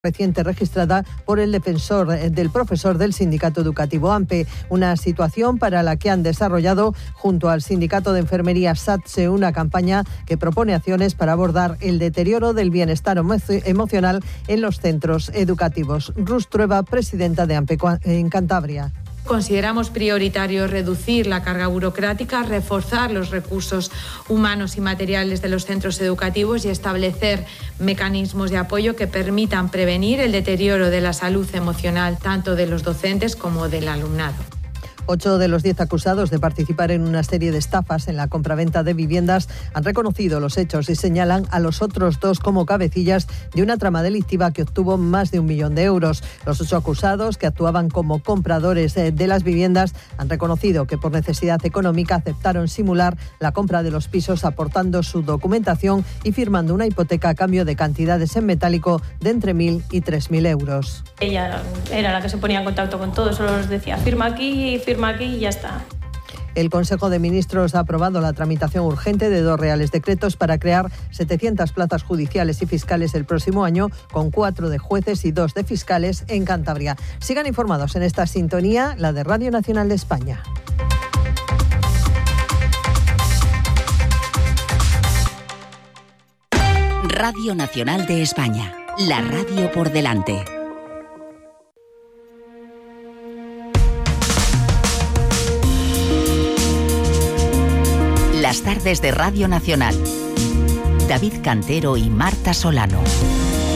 reciente registrada por el defensor del profesor del sindicato educativo AMPE, una situación para la que han desarrollado junto al sindicato de enfermería SATSE una campaña que propone acciones para abordar el deterioro del bienestar emocional en los centros educativos. Rus Trueba, presidenta de AMPE en Cantabria. Consideramos prioritario reducir la carga burocrática, reforzar los recursos humanos y materiales de los centros educativos y establecer mecanismos de apoyo que permitan prevenir el deterioro de la salud emocional tanto de los docentes como del alumnado. 8 de los 10 acusados de participar en una serie de estafas en la compraventa de viviendas han reconocido los hechos y señalan a los otros 2 como cabecillas de una trama delictiva que obtuvo más de 1 millón de euros. Los 8 acusados, que actuaban como compradores de las viviendas, han reconocido que por necesidad económica aceptaron simular la compra de los pisos aportando su documentación y firmando una hipoteca a cambio de cantidades en metálico de entre 1.000 y 3.000 euros. Ella era la que se ponía en contacto con todos, solo les decía firma aquí y ya está. El Consejo de Ministros ha aprobado la tramitación urgente de 2 reales decretos para crear 700 plazas judiciales y fiscales el próximo año, con 4 de jueces y 2 de fiscales en Cantabria. Sigan informados en esta sintonía, la de Radio Nacional de España. Radio Nacional de España, la radio por delante. Las tardes de Radio Nacional. David Cantero y Marta Solano.